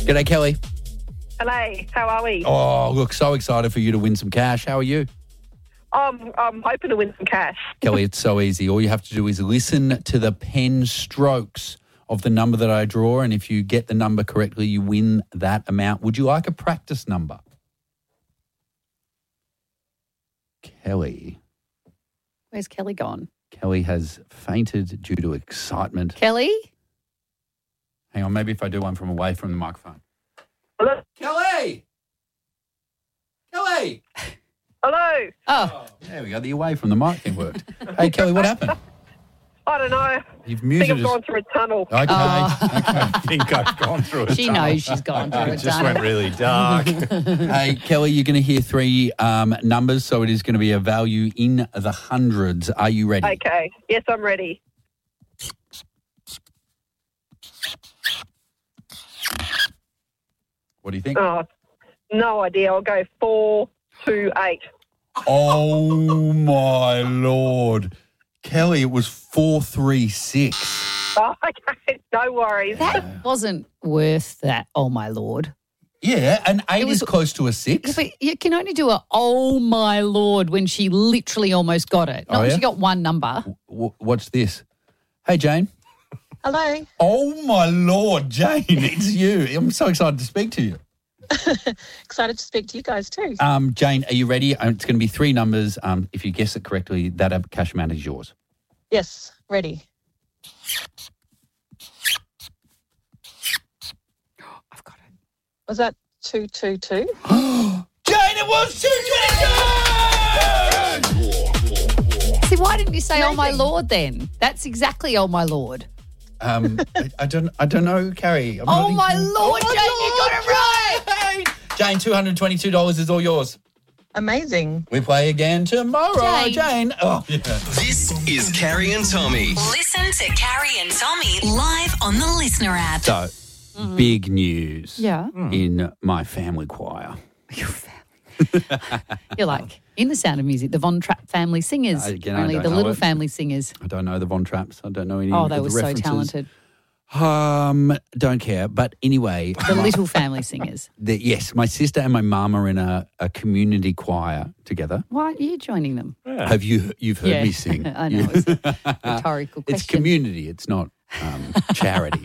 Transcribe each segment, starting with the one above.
G'day, Kelly. Hello, how are we? Oh, look, so excited for you to win some cash. How are you? I'm hoping to win some cash. Kelly, it's so easy. All you have to do is listen to the pen strokes of the number that I draw, and if you get the number correctly, you win that amount. Would you like a practice number? Kelly. Where's Kelly gone? Kelly has fainted due to excitement. Kelly? Hang on, maybe if I do one from away from the microphone. Hello? Kelly! Kelly! Hello? Oh, There we go. The away from the mic thing worked. Hey, Kelly, what happened? I don't know. You've I think muted I've us. gone through a tunnel. Okay. Okay. I think I've gone through it. she knows she's gone through It it. just Dana. went really dark. Hey, Kelly, you're going to hear three numbers, so it is going to be a value in the hundreds. Are you ready? Okay. Yes, I'm ready. What do you think? Oh, no idea. I'll go 428. Oh, my Lord. Kelly, it was 436. Oh, okay. No worries. That wasn't worth that, oh my Lord. Yeah, an 8 was- is close to a 6. Yeah, but you can only do a oh my Lord when she literally almost got it. Not Oh, when yeah? she got one number. What's this? Hey, Jane. Hello. Oh, my Lord, Jane, it's you. I'm so excited to speak to you. Excited to speak to you guys too. Jane, are you ready? It's going to be three numbers. If you guess it correctly, that cash amount is yours. Yes, ready. I've got it. Was that 222? Jane, it was 222! See, why didn't you say oh my Lord then? That's exactly oh my Lord. I don't know, Carrie. I'm Oh not my into- Lord, Oh, my Jane, you got it right. Jane, $222 is all yours. Amazing. We play again tomorrow, Jane. Jane. Oh, yeah. This is Carrie and Tommy. Listen to Carrie and Tommy live on the Listener app. So, big news Yeah. in my family choir. You're like, in The Sound of Music, the Von Trapp family singers. Again, I only don't the know little it. family singers. I don't know the Von Trapps. I don't know any Oh, of they the were so references. talented. Don't care. But anyway, The little family singers. yes, my sister and my mum are in a community choir together. Why aren't you joining them? You've heard me sing. I know. It's a rhetorical question. It's community. It's not charity.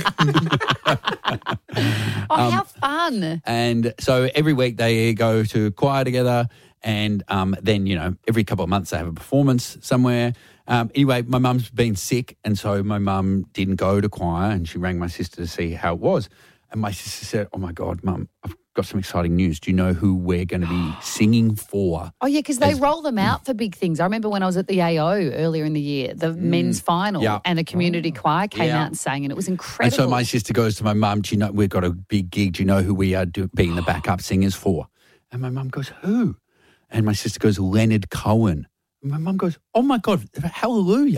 Oh, how fun. And so every week they go to choir together, and then, every couple of months they have a performance somewhere. Anyway, my mum's been sick, and so my mum didn't go to choir, and she rang my sister to see how it was. And my sister said, oh, my God, Mum, I've got some exciting news. Do you know who we're going to be singing for? Oh, yeah, because they roll them out for big things. I remember when I was at the AO earlier in the year, the men's final, Yeah. and the community choir came Yeah. out and sang, and it was And incredible. so my sister goes to my mum, do you know, we've got a big gig. Do you know who we are being the backup singers for? And my mum goes, who? And my sister goes, Leonard Cohen. And my mum goes, oh, my God, hallelujah.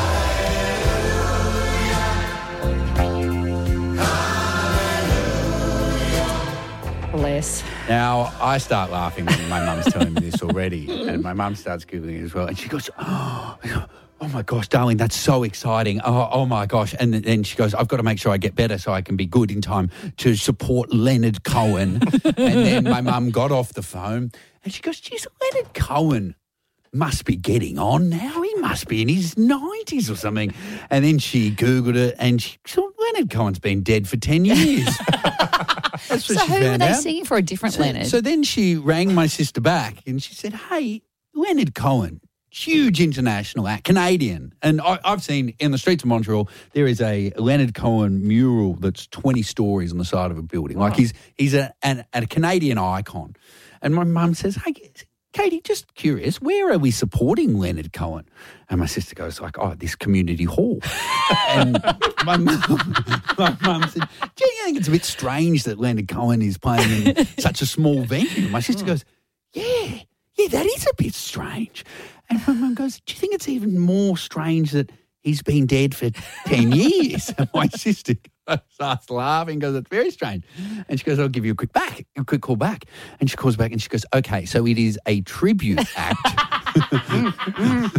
Bless. Now, I start laughing when my mum's telling me this already, and my mum starts giggling as well. And she goes, oh my gosh, darling, that's so exciting. Oh my gosh. And then she goes, I've got to make sure I get better so I can be good in time to support Leonard Cohen. And then my mum got off the phone, and she goes, geez, Leonard Cohen must be getting on now. He must be in his 90s or something. And then she Googled it, and she saw Leonard Cohen's been dead for 10 years. That's what So she who were found they out. singing for? A different Leonard? So then she rang my sister back, and she said, hey, Leonard Cohen, huge international act, Canadian. And I've seen in the streets of Montreal, there is a Leonard Cohen mural that's 20 stories on the side of a building. Like he's a Canadian icon. And my mum says, hey, Katie, just curious, where are we supporting Leonard Cohen? And my sister goes like, oh, this community hall. And my mum said, do you think it's a bit strange that Leonard Cohen is playing in such a small venue? My sister goes, yeah, that is a bit strange. And my mum goes, do you think it's even more strange that he's been dead for 10 years? And my sister starts laughing, goes, it's very strange. And she goes, I'll give you a quick call back. And she calls back and she goes, okay, so it is a tribute act.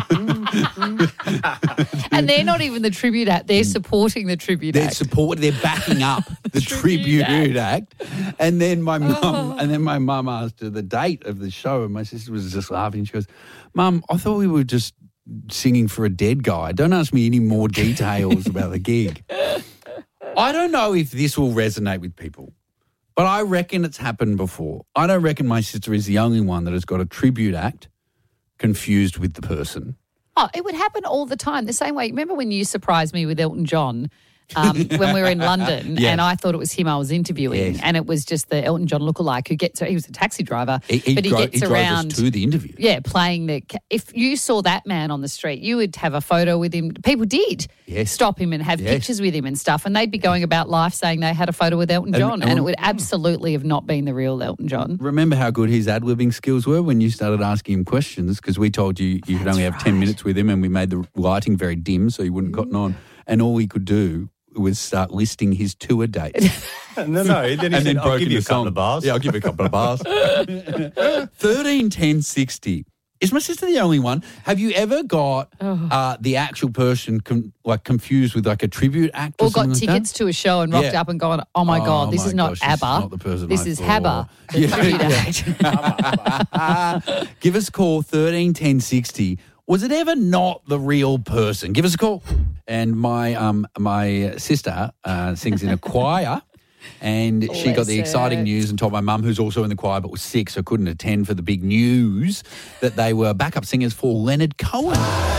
And they're not even the tribute act. They're supporting the tribute act. They're backing up the tribute act. And then my mum asked her the date of the show, and my sister was just laughing. She goes, "Mum, I thought we were just singing for a dead guy. Don't ask me any more details about the gig." I don't know if this will resonate with people, but I reckon it's happened before. I don't reckon my sister is the only one that has got a tribute act confused with the person. Oh, it would happen all the time. The same way, remember when you surprised me with Elton John when we were in London Yes. and I thought it was him I was interviewing, Yes. and it was just the Elton John lookalike who he was a taxi driver, but he drove gets around us to the interview. Yeah, playing if you saw that man on the street, you would have a photo with him. People did stop him and have pictures with him and stuff, and they'd be going about life saying they had a photo with Elton John, and it would absolutely have not been the real Elton John. Remember how good his ad-libbing skills were when you started asking him questions, because we told you could only have 10 minutes with him, and we made the lighting very dim so he wouldn't cotton on, and all he could do was start listing his tour dates. No. Then he said, I'll give you a couple of bars. Yeah, I'll give you a couple of bars. 13, 10, 60. Is my sister the only one? Have you ever got the actual person confused with like a tribute act or Or got something tickets like to a show and rocked up and gone, oh my God, this is not gosh, this ABBA. is not the person This I is thought. HABA, the tribute act. Give us a call, 13 10 60. Was it ever not the real person? Give us a call. And my sister sings in a choir, and she got Bless the her. exciting news and told my mum, who's also in the choir but was sick, so couldn't attend for the big news, that they were backup singers for Leonard Cohen.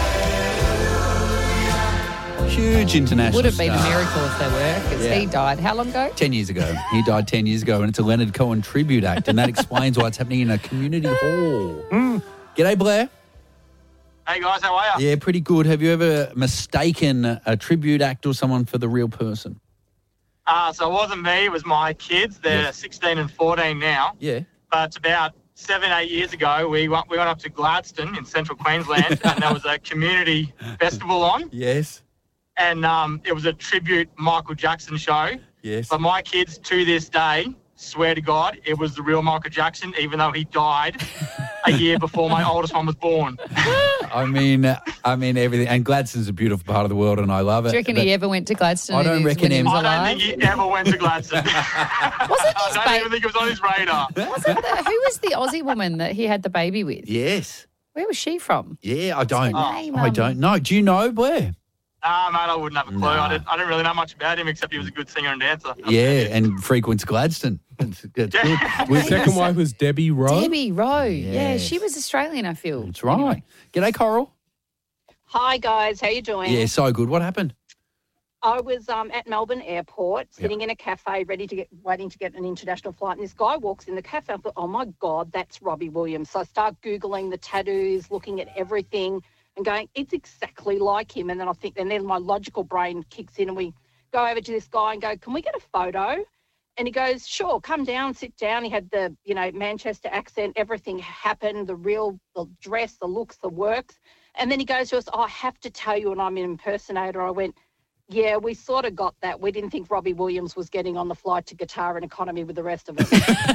Huge international Would have been a star. miracle if they were, because Yeah. he died. How long ago? 10 years ago. He died 10 years ago, and it's a Leonard Cohen tribute act, and that explains why it's happening in a community hall. G'day, Blair. Hey guys, how are you? Yeah, pretty good. Have you ever mistaken a tribute act or someone for the real person? So it wasn't me, it was my kids. They're 16 and 14 now. Yeah. But about 7-8 years ago, we went up to Gladstone in central Queensland, and there was a community festival on, Yes. and it was a tribute Michael Jackson show. Yes. But my kids, to this day, swear to God, it was the real Michael Jackson, even though he died a year before my oldest one was born. I mean, everything. And Gladstone's a beautiful part of the world, and I love it. Do you reckon but he ever went to Gladstone? I don't reckon when he him. was I don't alive? think he ever went to Gladstone. Wasn't I his don't even think it was on his radar. who was the Aussie woman that he had the baby with? Yes. Where was she from? Yeah, I don't. her name, I don't know. Do you know, Blair? Mate, I wouldn't have a clue. Nah. I didn't really know much about him, except he was a good singer and dancer. Yeah, and frequents Gladstone. That's good. His second wife was Debbie Rowe. Debbie Rowe. Yeah, Yes. she was Australian, I feel. That's right. Anyway. G'day, Coral. Hi guys, how you doing? Yeah, so good. What happened? I was at Melbourne Airport, sitting in a cafe, waiting to get an international flight, and this guy walks in the cafe. I thought, oh my God, that's Robbie Williams. So I start Googling the tattoos, looking at everything, and going, it's exactly like him. And then then my logical brain kicks in, and we go over to this guy and go, can we get a photo? And he goes, sure, come down, sit down. He had the, Manchester accent, everything happened, the dress, the looks, the works. And then he goes to us, I have to tell you, and I'm an impersonator. I went, yeah, we sort of got that. We didn't think Robbie Williams was getting on the flight to Qatar and economy with the rest of us.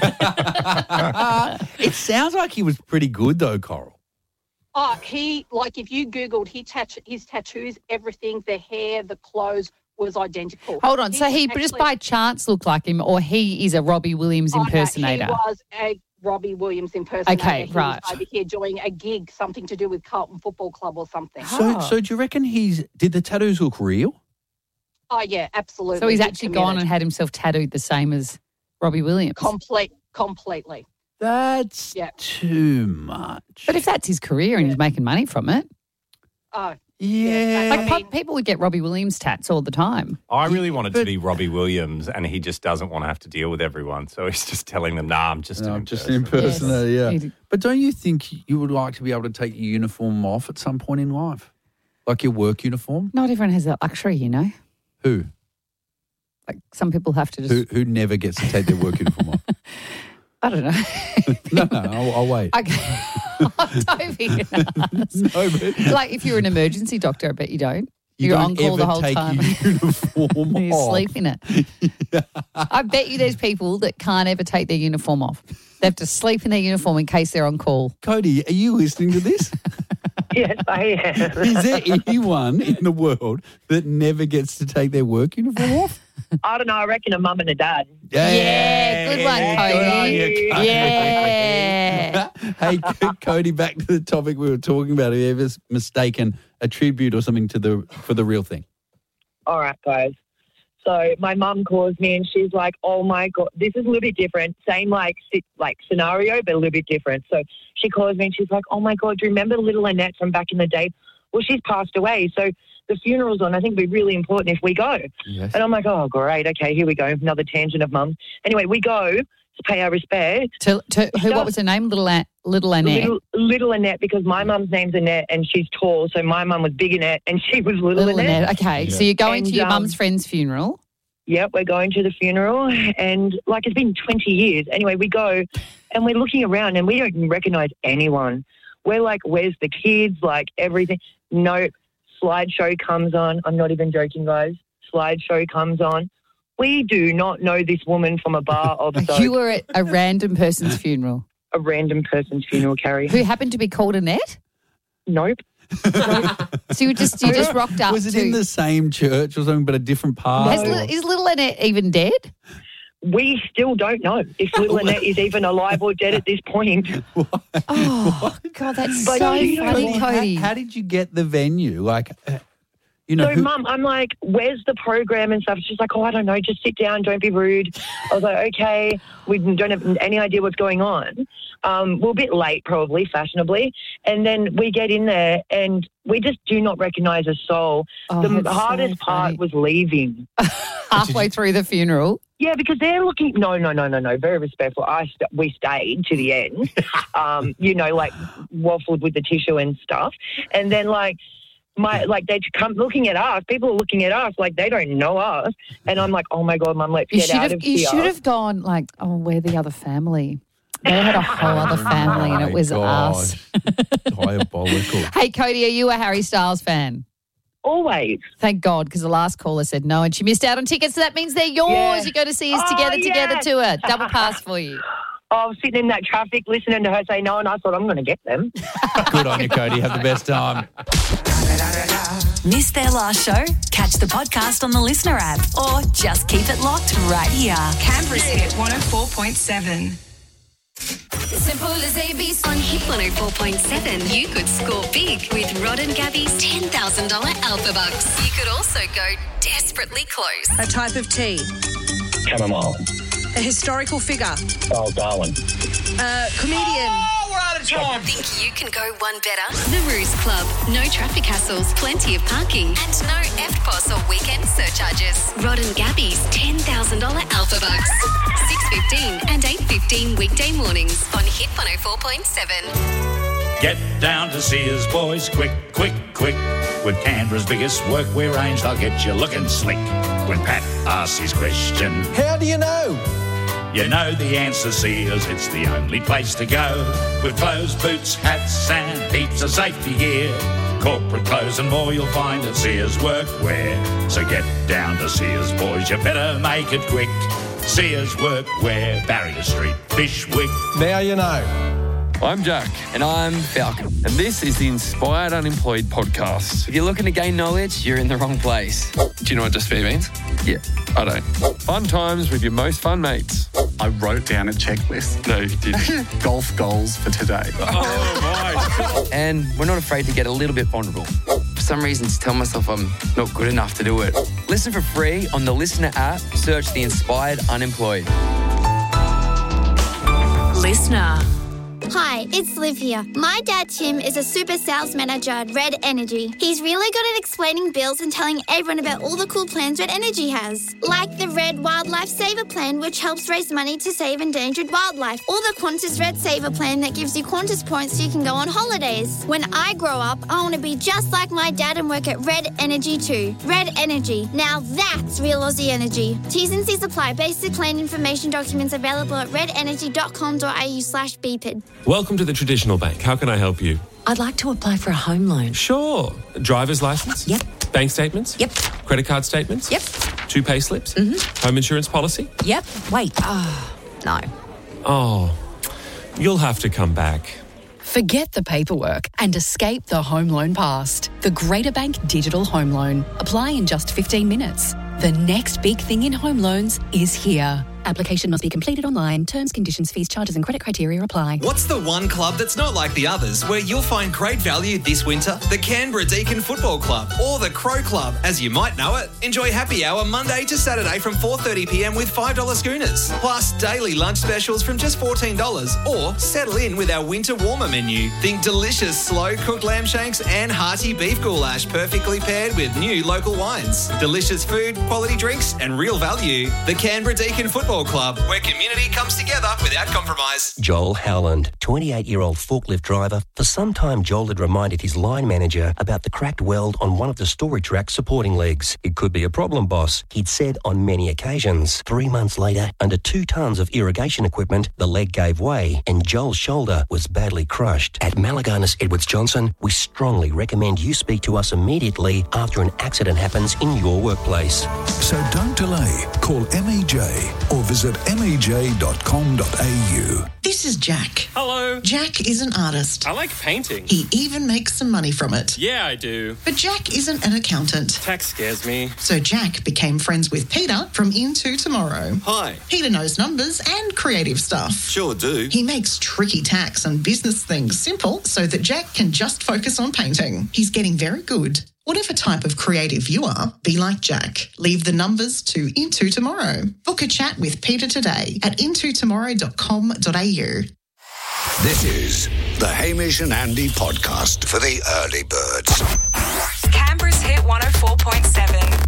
It sounds like he was pretty good, though, Coral. If you Googled his tattoos, everything, the hair, the clothes was identical. Hold on. So he just by chance looked like him, or he is a Robbie Williams impersonator? He was a Robbie Williams impersonator. Okay, He right. was over here doing a gig, something to do with Carlton Football Club or something. So do you reckon did the tattoos look real? Oh, yeah, absolutely. So he's Big actually committed. gone and had himself tattooed the same as Robbie Williams. Completely. That's Yeah. too much. But if that's his career and he's making money from it, Oh, yeah. like people would get Robbie Williams tats all the time. I really wanted to be Robbie Williams, and he just doesn't want to have to deal with everyone. So he's just telling them, nah, I'm just an just an impersonator. impersonator, Yes. yeah. But don't you think you would like to be able to take your uniform off at some point in life? Like your work uniform? Not everyone has that luxury, Who? Like some people have to just, Who never gets to take their work uniform off? I don't know. No, I'll wait. Okay. Toby. No, but Like if you're an emergency doctor, I bet you don't. you You're don't on call ever the whole take time. your uniform You off. sleep in it. I bet you there's people that can't ever take their uniform off. They have to sleep in their uniform in case they're on call. Cody, are you listening to this? Yes, I am. Is there anyone in the world that never gets to take their work uniform off? I don't know. I reckon a mum and a dad. Yeah, good one, Cody. Yeah. Hey, Cody, back to the topic we were talking about. Have you ever mistaken a tribute or something for the real thing? All right, guys. So my mum calls me and she's like, oh, my God, this is a little bit different. Same like scenario, but a little bit different. So she calls me and she's like, oh, my God, do you remember little Annette from back in the day? Well, she's passed away. So the funeral's on. I think it'd be really important if we go. Yes. And I'm like, oh, great. Okay, here we go. Another tangent of mum. Anyway, we go to pay our respect. To who? What was her name? Little Annette. Little Annette, because my mum's name's Annette and she's tall. So my mum was Big Annette and she was Little Annette. Okay, yeah. So you're going to your mum's friend's funeral. Yep, we're going to the funeral and it's been 20 years. Anyway, we go and we're looking around and we don't even recognise anyone. We're like, where's the kids? Like everything. No, slideshow comes on. I'm not even joking, guys. Slideshow comes on. We do not know this woman from a bar of soap. You were at a random person's funeral. A random person's funeral, Carrie. Who happened to be called Annette? Nope. So you just rocked up. Was it in the same church or something, but a different part? Is little Annette even dead? We still don't know if little Annette is even alive or dead at this point. Oh, God, that's so funny, Cody. How did you get the venue? Like, So, Mum, I'm like, where's the program and stuff? She's like, oh, I don't know, just sit down, don't be rude. I was like, okay, we don't have any idea what's going on. We're a bit late, probably, fashionably. And then we get in there and we just do not recognise a soul. The hardest part was leaving. Halfway through the funeral? Yeah, because they're looking, no, very respectful. We stayed to the end, like waffled with the tissue and stuff. And then they come looking at us. People are looking at us like they don't know us. And I'm like, oh, my God, Mum, let's get out of here. You should have gone like, oh, we're the other family. They had a whole other family and it was us. Diabolical. Hey, Cody, are you a Harry Styles fan? Always. Thank God, because the last caller said no and she missed out on tickets, so that means they're yours. Yeah. You go to see us together tour. Double pass for you. I was sitting in that traffic listening to her say no and I thought I'm going to get them. Good on you, Cody. Have the best time. Missed their last show? Catch the podcast on the Listener app or just keep it locked right here. Canberra's Hit 104.7. Simple as ABC. On Hit 104.7, you could score big with Rod and Gabby's $10,000 Alpha Bucks. You could also go desperately close. A type of tea. Chamomile. A historical figure. Oh, Darwin. Comedian. Oh, we're out of time. Think you can go one better? The Ruse Club. No traffic hassles, plenty of parking, and no EFTPOS or weekend surcharges. Rod and Gabby's $10,000 Alpha Bucks. 6:15 and 8:15 weekday mornings on Hit 104.7. Get down to Sears, boys, quick, quick, quick. With Canberra's biggest workwear range, they'll get you looking slick. When Pat asks his question, how do you know? You know the answer, Sears, it's the only place to go. With clothes, boots, hats and heaps of safety gear. Corporate clothes and more you'll find at Sears Workwear. So get down to Sears, boys, you better make it quick. Sears Workwear, Barrier Street, Bishwick. Now you know. I'm Jack. And I'm Falcon. And this is the Inspired Unemployed podcast. If you're looking to gain knowledge, you're in the wrong place. Do you know what despair means? Yeah, I don't. Fun times with your most fun mates. I wrote down a checklist. No, you didn't. Golf goals for today. Oh, my. And we're not afraid to get a little bit vulnerable. For some reason, to tell myself I'm not good enough to do it. Listen for free on the Listener app. Search the Inspired Unemployed. Listener. Hi, it's Liv here. My dad, Tim, is a super sales manager at Red Energy. He's really good at explaining bills and telling everyone about all the cool plans Red Energy has. Like the Red Wildlife Saver Plan, which helps raise money to save endangered wildlife. Or the Qantas Red Saver Plan that gives you Qantas points so you can go on holidays. When I grow up, I want to be just like my dad and work at Red Energy too. Red Energy. Now that's real Aussie energy. T's and C's apply. Basic plan information documents available at redenergy.com.au/BPID. Welcome to the Traditional Bank. How can I help you? I'd like to apply for a home loan. Sure. Driver's license? Yep. Bank statements? Yep. Credit card statements? Yep. 2 pay slips? Mm-hmm. Home insurance policy? Yep. Wait. No. Oh, you'll have to come back. Forget the paperwork and escape the home loan past. The Greater Bank Digital Home Loan. Apply in just 15 minutes. The next big thing in home loans is here. Application must be completed online. Terms, conditions, fees, charges and credit criteria apply. What's the one club that's not like the others where you'll find great value this winter? The Canberra Deakin Football Club or the Crow Club, as you might know it. Enjoy happy hour Monday to Saturday from 4:30pm with $5 schooners. Plus daily lunch specials from just $14 or settle in with our winter warmer menu. Think delicious slow-cooked lamb shanks and hearty beef goulash perfectly paired with new local wines. Delicious food, quality drinks and real value. The Canberra Deakin Football Club, where community comes together without compromise. Joel Howland, 28-year-old forklift driver. For some time, Joel had reminded his line manager about the cracked weld on one of the storage rack supporting legs. It could be a problem, boss, he'd said on many occasions. 3 months later, under 2 tons of irrigation equipment, the leg gave way and Joel's shoulder was badly crushed. At Malaganas Edwards Johnson, we strongly recommend you speak to us immediately after an accident happens in your workplace. So don't delay. Call MEJ or visit mej.com.au. This is Jack. Hello. Jack is an artist. I like painting. He even makes some money from it. Yeah, I do. But Jack isn't an accountant. Tax scares me. So Jack became friends with Peter from Into Tomorrow. Hi. Peter knows numbers and creative stuff. Sure do. He makes tricky tax and business things simple so that Jack can just focus on painting. He's getting very good. Whatever type of creative you are, be like Jack. Leave the numbers to Into Tomorrow. Book a chat with Peter today at intotomorrow.com.au. This is the Hamish and Andy podcast for the early birds. Canberra's Hit 104.7.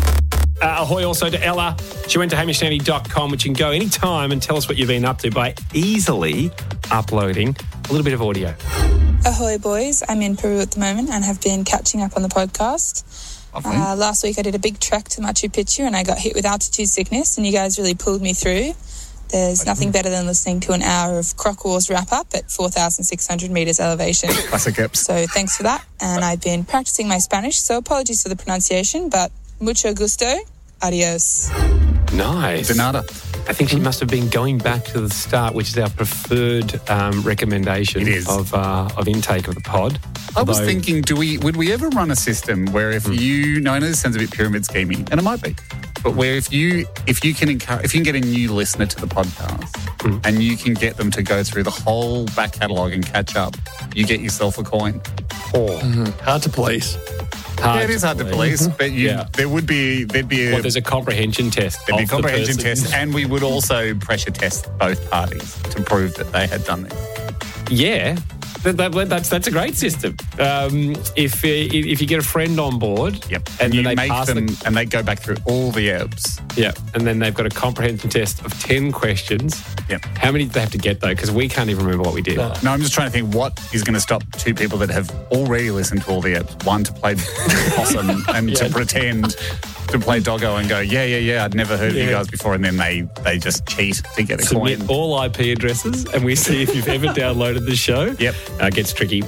Ahoy also to Ella. She went to hamishandy.com, which you can go anytime and tell us what you've been up to by easily uploading a little bit of audio. Ahoy, boys. I'm in Peru at the moment and have been catching up on the podcast. Last week I did a big trek to Machu Picchu and I got hit with altitude sickness and you guys really pulled me through. There's nothing better than listening to an hour of Croc Wars wrap-up at 4,600 metres elevation. Classic eps. So thanks for that. And I've been practising my Spanish, so apologies for the pronunciation, but mucho gusto. Adios. Nice. De nada. I think she must have been going back to the start, which is our preferred recommendation of intake of the pod. I was thinking, would we ever run a system where if you, I know this sounds a bit pyramid scheming, and it might be, but where if you can get a new listener to the podcast and you can get them to go through the whole back catalogue and catch up, you get yourself a coin. Hard to police. It is hard to police, but there'd be there's a comprehension test. There'd be a comprehension test, and we would also pressure test both parties to prove that they had done this. Yeah. That's a great system. If you get a friend on board, and you make them, and they go back through all the ebbs, and then they've got a comprehension test of 10 questions. How many do they have to get though? Because we can't even remember what we did. No, I'm just trying to think what is going to stop 2 people that have already listened to all the ebbs. One to play possum and to pretend to play doggo and go, yeah, I'd never heard of you guys before, and then they just cheat to get a coin. Submit all IP addresses, and we see if you've ever downloaded the show. It gets tricky.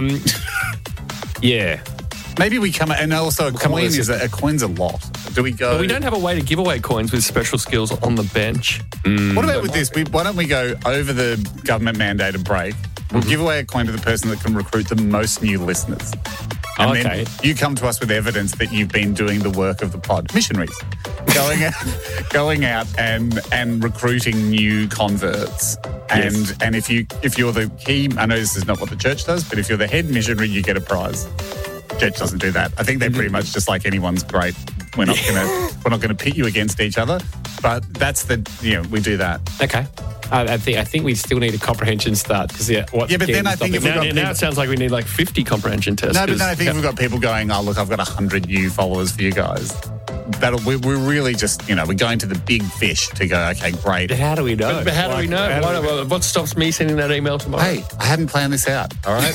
Maybe we come, and also a coin's a lot. Do we go? But we don't have a way to give away coins with special skills on the bench. What about with this? Why don't we go over the government mandated break? We'll give away a coin to the person that can recruit the most new listeners. And then you come to us with evidence that you've been doing the work of the pod. Missionaries. Going out and recruiting new converts. And if you're the key, I know this is not what the church does, but if you're the head missionary, you get a prize. Church doesn't do that. I think they're pretty much just like anyone's great. We're not gonna pit you against each other. But that's we do that. Okay. I think we still need a comprehension start because but then I think now it sounds like we need like 50 comprehension tests. No, but then I think if we've got people going, oh look, I've got 100 new followers for you guys. We're really just we're going to the big fish to go. Okay, great. How do we know? But how do we know? What stops me sending that email tomorrow? Hey, I hadn't planned this out. All right.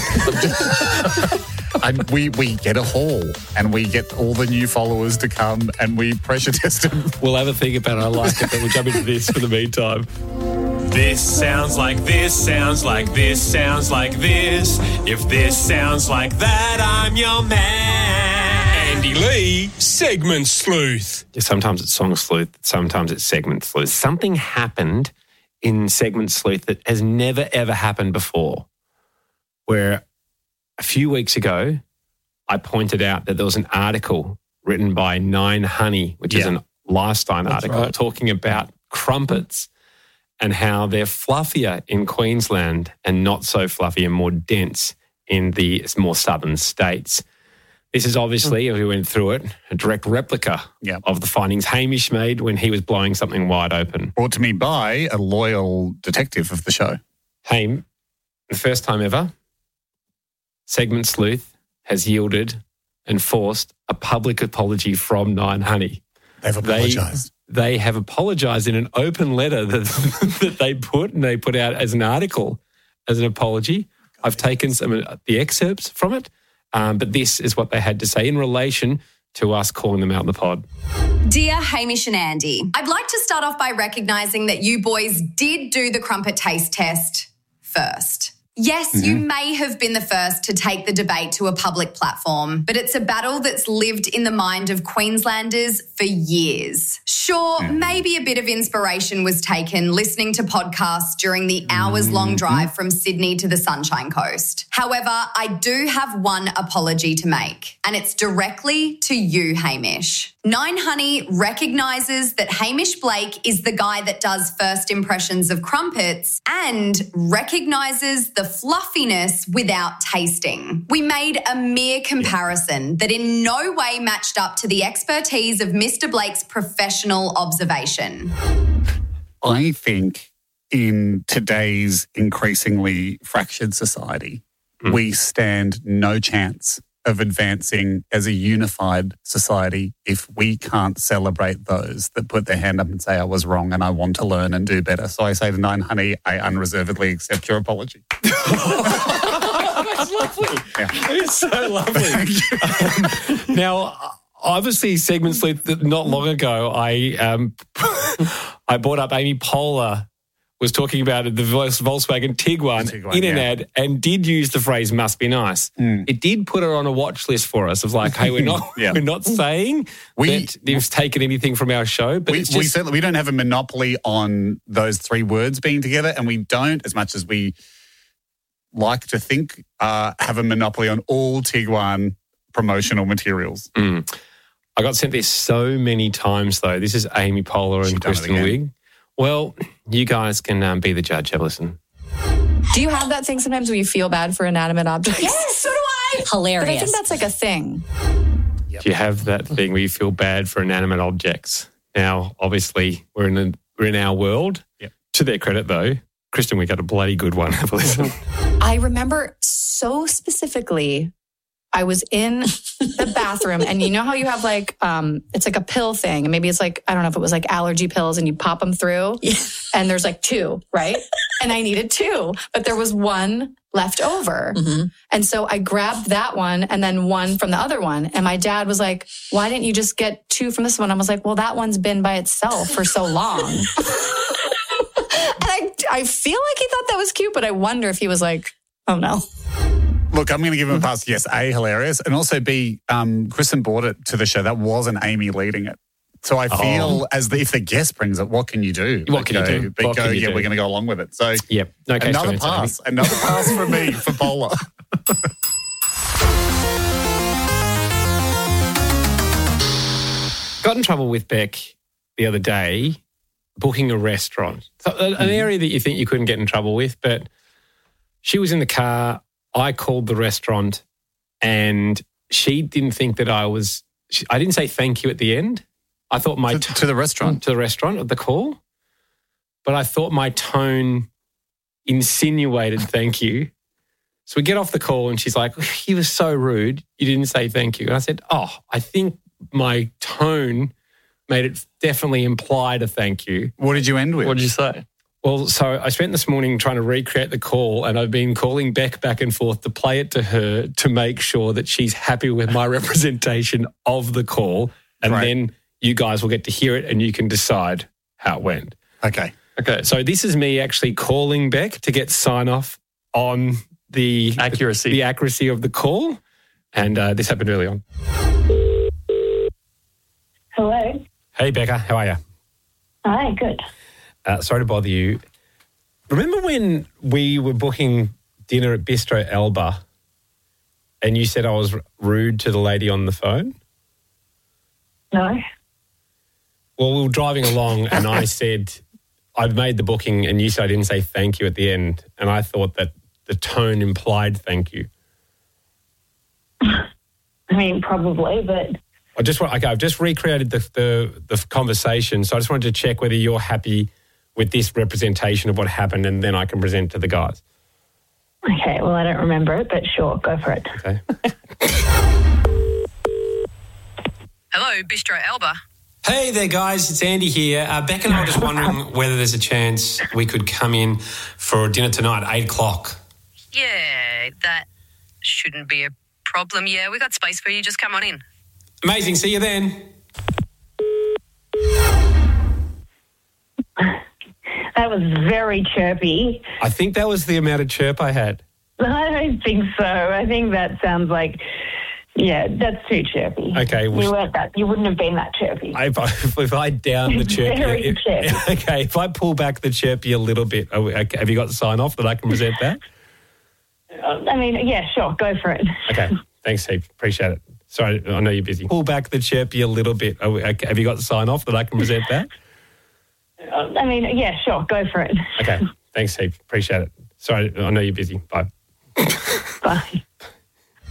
We get a haul and we get all the new followers to come and we pressure test them. We'll have a think about it. I like it, but we'll jump into this for the meantime. This sounds like this, sounds like this, sounds like this. If this sounds like that, I'm your man. Andy Lee, Segment Sleuth. Sometimes it's Song Sleuth, sometimes it's Segment Sleuth. Something happened in Segment Sleuth that has never, ever happened before. where a few weeks ago I pointed out that there was an article written by Nine Honey, which is a lifestyle article talking about crumpets and how they're fluffier in Queensland and not so fluffy and more dense in the more southern states. This is obviously, as we went through it, a direct replica of the findings Hamish made when he was blowing something wide open. Brought to me by a loyal detective of the show. Haim, the first time ever, Segment Sleuth has yielded and forced a public apology from Nine Honey. They've apologised. They have apologised in an open letter that they put out as an article as an apology. I've taken some of the excerpts from it. But this is what they had to say in relation to us calling them out in the pod. Dear Hamish and Andy, I'd like to start off by recognising that you boys did do the crumpet taste test first. Yes, you may have been the first to take the debate to a public platform, but it's a battle that's lived in the mind of Queenslanders for years. Sure, maybe a bit of inspiration was taken listening to podcasts during the hours-long drive from Sydney to the Sunshine Coast. However, I do have one apology to make, and it's directly to you, Hamish. Nine Honey recognises that Hamish Blake is the guy that does first impressions of crumpets and recognises the fluffiness without tasting. We made a mere comparison that in no way matched up to the expertise of Mr. Blake's professional observation. I think in today's increasingly fractured society, we stand no chance of advancing as a unified society if we can't celebrate those that put their hand up and say, I was wrong and I want to learn and do better. So I say to Nine Honey, I unreservedly accept your apology. That's lovely. It's so lovely. Now, obviously, Segment Sleuth, not long ago, I brought up Amy Poehler was talking about the Volkswagen Tiguan in an ad and did use the phrase "must be nice." It did put her on a watch list for us of like, hey, we're not saying that they've taken anything from our show, but we don't have a monopoly on those three words being together, and we don't, as much as we like to think, have a monopoly on all Tiguan promotional materials. I got sent this so many times, though. This is Amy Poehler and Kristen Wiig. Well, you guys can be the judge. Have a listen. Do you have that thing sometimes where you feel bad for inanimate objects? Yes, so do I. Hilarious. But I think that's like a thing. Do you have that thing where you feel bad for inanimate objects? Now, obviously, we're in our world. To their credit, though, Kristen, we got a bloody good one. Have a listen. I remember so specifically, I was in the bathroom and you know how you have like, it's like a pill thing. And maybe it's like, I don't know if it was like allergy pills and you pop them through and there's like two, right? And I needed two, but there was one left over. And so I grabbed that one and then one from the other one. And my dad was like, why didn't you just get two from this one? I was like, well, that one's been by itself for so long. And I feel like he thought that was cute, but I wonder if he was like, oh no. Look, I'm going to give him a pass. Yes, A, hilarious. And also B, Kristen brought it to the show. That wasn't Amy leading it. So I feel as if the guest brings it, what can you do? What can you do? We're going to go along with it. So no case another pass. Another pass from me for Poehler. Got in trouble with Beck the other day booking a restaurant. So, an area that you think you couldn't get in trouble with, but she was in the car. I called the restaurant and she didn't think that I didn't say thank you at the end. I thought to the restaurant? To the restaurant at the call. But I thought my tone insinuated thank you. So we get off the call and she's like, he was so rude. You didn't say thank you. And I said, I think my tone made it definitely implied a thank you. What did you end with? What did you say? Well, so I spent this morning trying to recreate the call and I've been calling Beck back and forth to play it to her to make sure that she's happy with my representation of the call. And then you guys will get to hear it and you can decide how it went. Okay. So this is me actually calling Beck to get sign off on the accuracy of the call. And this happened early on. Hello. Hey, Becca. How are you? Hi, good. Sorry to bother you. Remember when we were booking dinner at Bistro Elba and you said I was rude to the lady on the phone? No. Well, we were driving along and I said, I'd made the booking and you said I didn't say thank you at the end. And I thought that the tone implied thank you. I mean, probably, but... I've just recreated the conversation, so I just wanted to check whether you're happy with this representation of what happened and then I can present to the guys. Okay, well, I don't remember it, but sure, go for it. Okay. Hello, Bistro Elba. Hey there, guys. It's Andy here. Beck and I were just wondering whether there's a chance we could come in for dinner tonight at 8 o'clock. Yeah, that shouldn't be a problem. Yeah, we got space for you. Just come on in. Amazing. See you then. That was very chirpy. I think that was the amount of chirp I had. I don't think so. I think that sounds like, yeah, that's too chirpy. Okay. You wouldn't have been that chirpy. If I down the chirpy. Very chirpy. Okay, if I pull back the chirpy a little bit, have you got the sign off that I can present that? I mean, yeah, sure, go for it. Okay, thanks, Heath. Appreciate it. Sorry, I know you're busy. Pull back the chirpy a little bit. Have you got the sign off that I can present that? I mean, yeah, sure, go for it. Okay, thanks, Heath. Appreciate it. Sorry, I know you're busy. Bye. Bye.